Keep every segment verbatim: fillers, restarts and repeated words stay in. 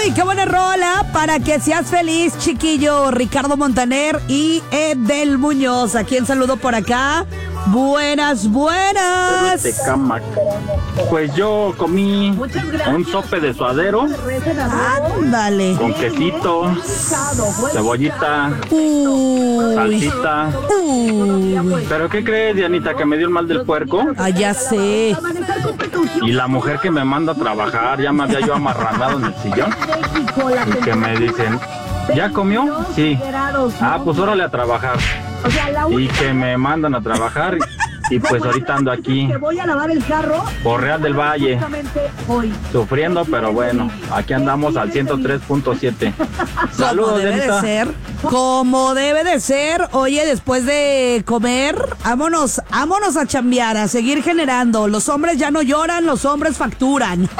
Uy, qué buena rola para que seas feliz, chiquillo. Ricardo Montaner y Edel Muñoz. ¿A quién saludo por acá? Buenas, buenas. Pues yo comí un sope de suadero. Ándale. Con quesito, cebollita, Uy. salsita. Uy. ¿Pero qué crees, Dianita? Que me dio el mal del puerco. Ah, ya sé. Y la mujer que me manda a trabajar, ya me había yo amarrado en el sillón. Y que me dicen, ¿ya comió? Sí. Ah, pues órale a trabajar. Y que me mandan a trabajar. Y pues ahorita ando aquí por Real del Valle, sufriendo, pero bueno, aquí andamos al ciento tres punto siete. Saludos, Como debe de ser, como debe de ser. Oye, después de comer, vámonos, vámonos a chambear, a seguir generando. Los hombres ya no lloran, los hombres facturan.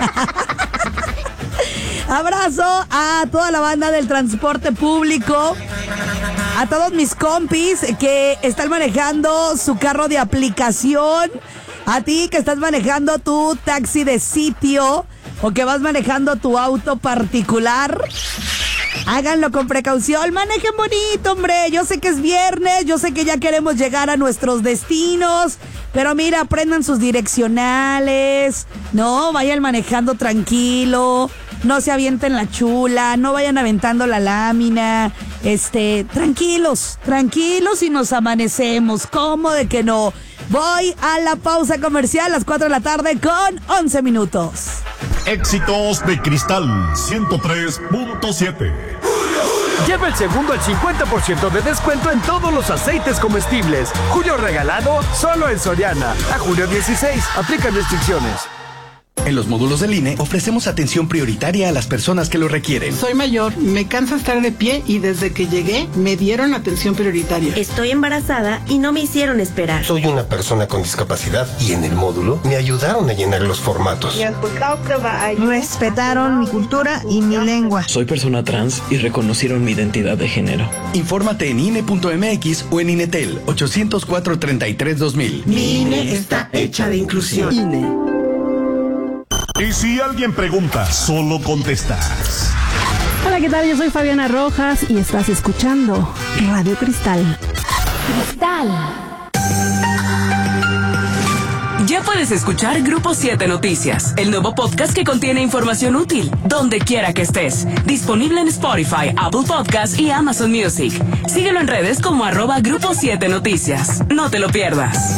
Abrazo a toda la banda del transporte público, a todos mis compis que están manejando su carro de aplicación, a ti que estás manejando tu taxi de sitio o que vas manejando tu auto particular. Háganlo con precaución, manejen bonito, hombre. Yo sé que es viernes, yo sé que ya queremos llegar a nuestros destinos, pero mira, aprendan sus direccionales, no, vayan manejando tranquilo, no se avienten la chula, no vayan aventando la lámina, este, tranquilos, tranquilos y nos amanecemos, ¿cómo de que no? Voy a la pausa comercial a las cuatro de la tarde con once minutos. Éxitos de Cristal ciento tres punto siete. Lleva el segundo al cincuenta por ciento de descuento en todos los aceites comestibles. Julio regalado solo en Soriana. A julio dieciséis. Aplican restricciones. En los módulos del I N E ofrecemos atención prioritaria a las personas que lo requieren. Soy mayor, me cansa estar de pie y desde que llegué me dieron atención prioritaria. Estoy embarazada y no me hicieron esperar. Soy una persona con discapacidad y en el módulo me ayudaron a llenar los formatos. Respetaron mi cultura y mi lengua. Soy persona trans y reconocieron mi identidad de género. Infórmate en I N E punto M X o en Inetel ochocientos cuatro, treinta y tres, dos mil. Mi I N E está hecha de inclusión. I N E. Y si alguien pregunta, solo contestas. Hola, ¿qué tal? Yo soy Fabiana Rojas y estás escuchando Radio Cristal. Cristal. Ya puedes escuchar Grupo siete Noticias, el nuevo podcast que contiene información útil, donde quiera que estés. Disponible en Spotify, Apple Podcasts y Amazon Music. Síguelo en redes como arroba Grupo siete Noticias. No te lo pierdas.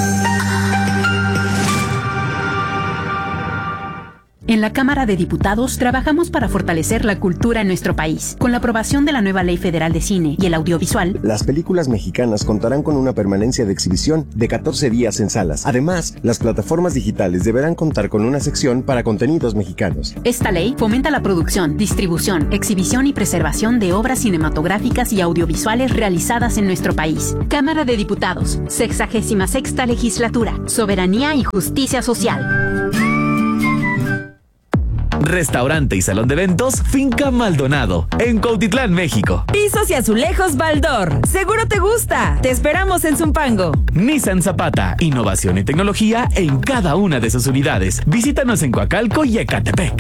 En la Cámara de Diputados trabajamos para fortalecer la cultura en nuestro país. Con la aprobación de la nueva Ley Federal de Cine y el Audiovisual, las películas mexicanas contarán con una permanencia de exhibición de catorce días en salas. Además, las plataformas digitales deberán contar con una sección para contenidos mexicanos. Esta ley fomenta la producción, distribución, exhibición y preservación de obras cinematográficas y audiovisuales realizadas en nuestro país. Cámara de Diputados, sexagésima sexta legislatura, soberanía y justicia social. Restaurante y salón de eventos Finca Maldonado, en Cuautitlán, México. Pisos y azulejos Baldor. Seguro te gusta. Te esperamos en Zumpango. Nissan Zapata, innovación y tecnología en cada una de sus unidades. Visítanos en Coacalco y Ecatepec.